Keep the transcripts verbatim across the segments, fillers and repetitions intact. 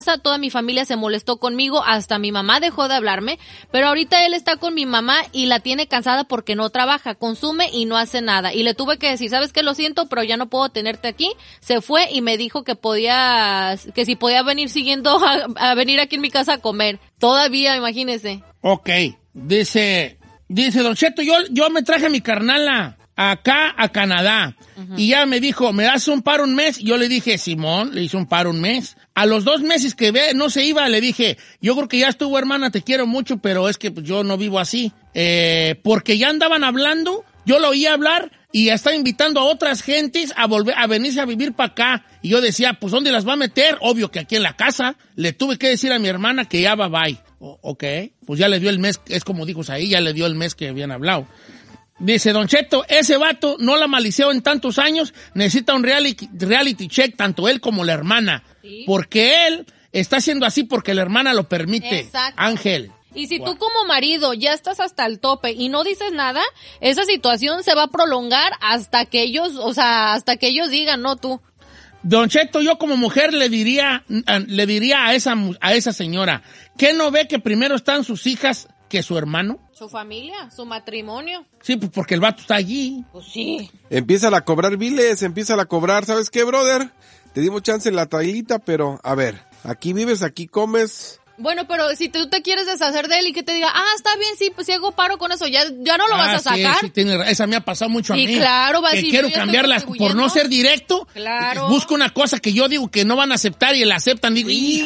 toda mi familia se molestó conmigo, hasta mi mamá dejó de hablarme, pero ahorita él está con mi mamá y la tiene cansada porque no trabaja, consume y no hace nada. Y le tuve que decir, ¿sabes qué? Lo siento, pero ya no puedo tenerte aquí. Se fue y me dijo que podía, que si podía venir siguiendo a, a venir aquí en mi casa a comer. Todavía, imagínese. Ok, dice, dice Don Cheto, yo, yo me traje a mi carnala acá a Canadá. Uh-huh. Y ya me dijo, ¿me das un paro un mes? Yo le dije, Simón, le hice un paro un mes. A los dos meses que ve, no se iba, le dije, yo creo que ya estuvo, hermana, te quiero mucho, pero es que pues, yo no vivo así. Eh, porque ya andaban hablando, yo lo oía hablar y ya estaba invitando a otras gentes a volver, a venirse a vivir para acá. Y yo decía, pues, ¿dónde las va a meter? Obvio que aquí en la casa. Le tuve que decir a mi hermana que ya va, bye. O, ok, pues ya le dio el mes, es como dijo ahí, ya le dio el mes que habían hablado. Dice Don Cheto, ese vato no la malició en tantos años, necesita un reality, reality check, tanto él como la hermana. ¿Sí? Porque él está haciendo así porque la hermana lo permite. Exacto. Ángel. Y si wow. tú como marido ya estás hasta el tope y no dices nada, esa situación se va a prolongar hasta que ellos, o sea, hasta que ellos digan, no tú. Don Cheto, yo como mujer le diría, le diría a esa, a esa señora, ¿qué no ve que primero están sus hijas que su hermano? Su familia, su matrimonio. Sí, pues porque el vato está allí. Pues sí. Empiezan a cobrar biles, empiezan a cobrar, ¿sabes qué, brother? Te dimos chance en la trailita, pero a ver, aquí vives, aquí comes. Bueno, pero si tú te quieres deshacer de él y que te diga, ah, está bien, sí, pues si hago paro con eso, ya, ya no lo ah, vas a sacar. Sí, sí, tiene, esa me ha pasado mucho a sí, mí. Claro, va a decir. Quiero cambiarlas por no ser directo. Claro. Busco una cosa que yo digo que no van a aceptar y la aceptan. Digo, sí,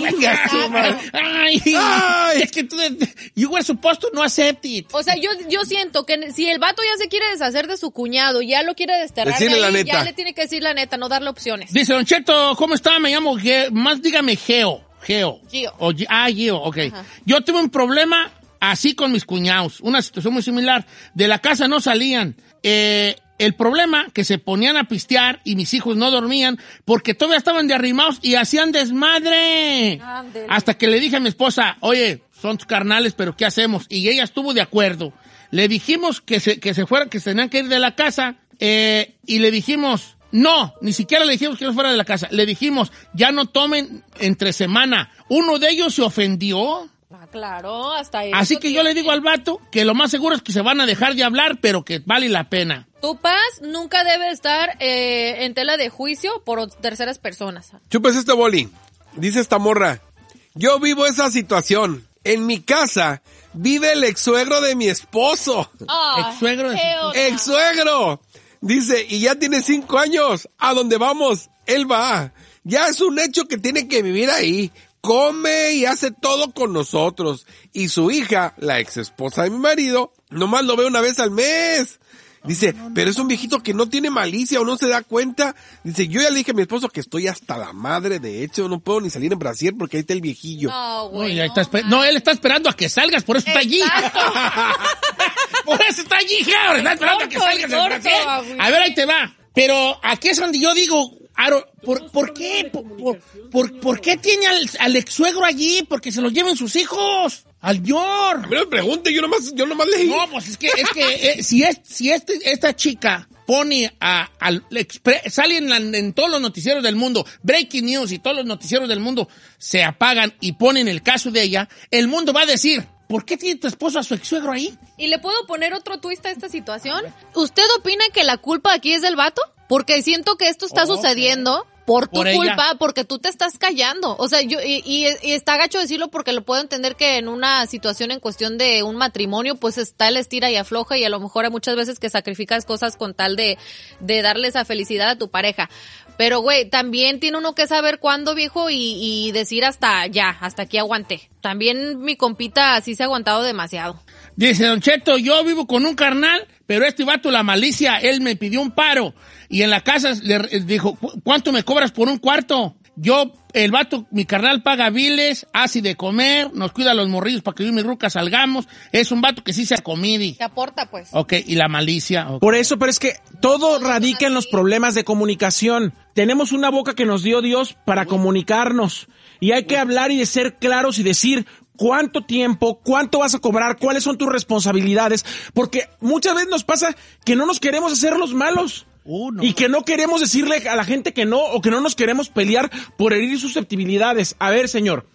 ay, ay, es que tú, you were supposed to no accept it. O sea, yo, yo siento que si el vato ya se quiere deshacer de su cuñado, ya lo quiere desterrar Decirle de ahí, la neta. ya le tiene que decir la neta, no darle opciones. Dice Don Cheto, ¿cómo está? Me llamo Ge más dígame Geo. Geo. Gio. O, ah, Gio, ok. Ajá. Yo tuve un problema así con mis cuñados, una situación muy similar. De la casa no salían. Eh, el problema que se ponían a pistear y mis hijos no dormían porque todavía estaban de arrimados y hacían desmadre. Andele. Hasta que le dije a mi esposa, oye, son tus carnales, pero ¿qué hacemos? Y ella estuvo de acuerdo. Le dijimos que se, que se fuera, que se tenían que ir de la casa, eh, y le dijimos, no, ni siquiera le dijimos que no fuera de la casa. Le dijimos, ya no tomen entre semana. Uno de ellos se ofendió. Ah, claro, hasta eso. Así que yo le digo al vato que lo más seguro es que se van a dejar de hablar, pero que vale la pena. Tu paz nunca debe estar eh, en tela de juicio por terceras personas. Chupes este boli. Dice esta morra, yo vivo esa situación. En mi casa vive el ex-suegro de mi esposo. Oh, ex-suegro de su... ex-suegro. Dice, y ya tiene cinco años. A donde vamos, él va. Ya es un hecho que tiene que vivir ahí. Come y hace todo con nosotros. Y su hija, la ex esposa de mi marido, nomás lo ve una vez al mes. Dice, no, no, pero es un viejito que no tiene malicia o no se da cuenta. Dice, yo ya le dije a mi esposo que estoy hasta la madre, de hecho, no puedo ni salir en brasier porque ahí está el viejillo. No, güey. No, no, no, él está esperando a que salgas, por eso Exacto. está allí. Por eso está allí, George. Está esperando a que salgas en brasier. A ver, ahí te va. Pero aquí es donde yo digo, Aro, ¿por, ¿por qué? Por, por, por, ¿Por qué tiene al, al ex suegro allí? Porque se lo lleven sus hijos. Al George. A mí me pregunte, yo nomás, yo nomás leí. No, pues es que, es que, eh, si es, si este, esta chica pone a, al, sale en, la, en todos los noticieros del mundo, breaking news y todos los noticieros del mundo se apagan y ponen el caso de ella, el mundo va a decir, ¿por qué tiene tu esposo a su ex suegro ahí? ¿Y le puedo poner otro twist a esta situación? ¿Usted opina que la culpa aquí es del vato? Porque siento que esto está oh, sucediendo okay. por tu por culpa, ella. Porque tú te estás callando. O sea, yo y, y, y está gacho decirlo porque lo puedo entender que en una situación en cuestión de un matrimonio, pues está el estira y afloja y a lo mejor hay muchas veces que sacrificas cosas con tal de, de darle esa felicidad a tu pareja. Pero, güey, también tiene uno que saber cuándo, viejo, y, y decir hasta ya, hasta aquí aguanté. También mi compita así se ha aguantado demasiado. Dice Don Cheto, yo vivo con un carnal, pero este vato la malicia, él me pidió un paro. Y en la casa le dijo, ¿cuánto me cobras por un cuarto? Yo, el vato, mi carnal paga biles, hace de comer, nos cuida los morrillos para que yo y mi ruca salgamos. Es un vato que sí se acomide. Se aporta, pues. Ok, y la malicia. Okay. Por eso, pero es que todo radica en los problemas de comunicación. Tenemos una boca que nos dio Dios para Uy. comunicarnos. Y hay que hablar y de ser claros y decir cuánto tiempo, cuánto vas a cobrar, cuáles son tus responsabilidades. Porque muchas veces nos pasa que no nos queremos hacer los malos. Uh, no. Y que no queremos decirle a la gente que no, o que no nos queremos pelear por herir susceptibilidades. A ver, señor,